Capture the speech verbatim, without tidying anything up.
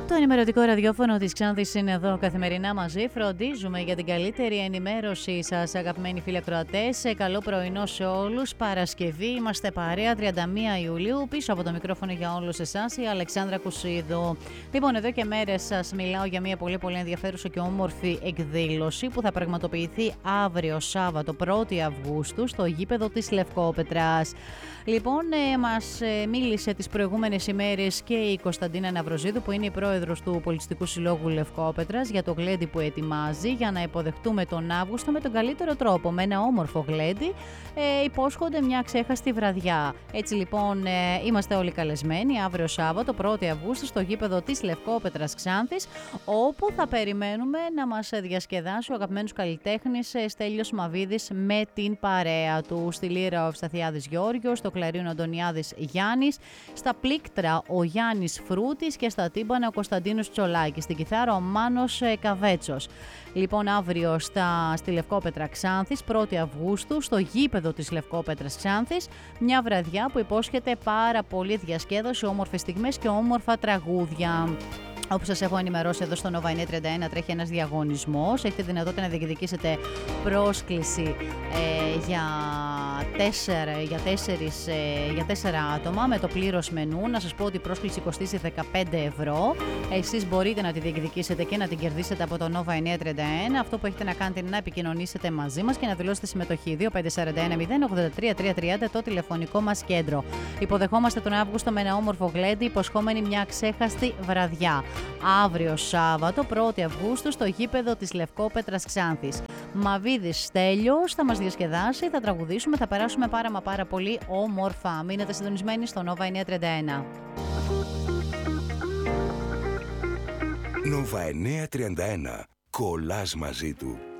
Το ενημερωτικό ραδιόφωνο της Ξάνθης είναι εδώ καθημερινά μαζί. Φροντίζουμε για την καλύτερη ενημέρωση σας, αγαπημένοι φίλοι ακροατές. Καλό πρωινό σε όλους. Παρασκευή, είμαστε παρέα, τριάντα μία Ιουλίου. Πίσω από το μικρόφωνο για όλους εσάς, η Αλεξάνδρα Κουσίδου. Λοιπόν, εδώ και μέρες σας μιλάω για μια πολύ πολύ ενδιαφέρουσα και όμορφη εκδήλωση που θα πραγματοποιηθεί αύριο Σάββατο πρώτη Αυγούστου στο γήπεδο της Λευκόπετρας. Λοιπόν, ε, μας ε, μίλησε τις προηγούμενες ημέρες και η Κωνσταντίνα Ναυροζίδου, που είναι η πρόεδρος του Πολιτιστικού Συλλόγου Λευκόπετρας, για το γλέντι που ετοιμάζει για να υποδεχτούμε τον Αύγουστο με τον καλύτερο τρόπο, με ένα όμορφο γλέντι. Ε, υπόσχονται μια ξέχαστη βραδιά. Έτσι λοιπόν, ε, είμαστε όλοι καλεσμένοι αύριο Σάββατο πρώτη Αυγούστου στο γήπεδο της Λευκόπετρας Ξάνθης, όπου θα περιμένουμε να μας διασκεδάσει ο αγαπημένος καλλιτέχνης Στέλιος Μαβίδης με την παρέα του. Στη λύρα ο Ευσταθιάδης Γιώργος, στο κλαρίον ο Αντωνιάδης Γιάννης, στα πλήκτρα ο Γιάννης Φρούτης και στα τύμπανα ο Κωνσταντίνος Τσολάκης, στην κιθάρα ο Μάνος Καβέτσος. Λοιπόν, αύριο στα, στη Λευκόπετρα Ξάνθης, πρώτη Αυγούστου, στο γήπεδο της Λευκόπετρας Ξάνθης, μια βραδιά που υπόσχεται πάρα πολύ διασκέδαση, όμορφες στιγμές και όμορφα τραγούδια. Όπως σας έχω ενημερώσει, εδώ στο Nova εννιακόσια τριάντα ένα τρέχει ένας διαγωνισμός. Έχετε δυνατότητα να διεκδικήσετε πρόσκληση ε, για, τέσσερα, για, τέσσερις, ε, για τέσσερα άτομα με το πλήρως μενού. Να σας πω ότι η πρόσκληση κοστίζει δεκαπέντε ευρώ. Εσείς μπορείτε να τη διεκδικήσετε και να την κερδίσετε από το Nova εννιακόσια τριάντα ένα. Αυτό που έχετε να κάνετε είναι να επικοινωνήσετε μαζί μας και να δηλώσετε συμμετοχή. δύο πέντε τέσσερα ένα μηδέν ογδόντα τρία τριακόσια τριάντα το τηλεφωνικό μας κέντρο. Υποδεχόμαστε τον Αύγουστο με ένα όμορφο γλέντι, υποσχόμενη μια ξέχαστη βραδιά. Αύριο Σάββατο πρώτη Αυγούστου στο γήπεδο της Λευκόπετρας Ξάνθης. Μαβίδης Στέλιος θα μας διασκεδάσει, θα τραγουδήσουμε, θα περάσουμε πάρα μα πάρα πολύ όμορφα. Μείνετε συντονισμένοι στο Nova εννιακόσια τριάντα ένα. Nova εννιακόσια τριάντα ένα. Κολλάς μαζί του.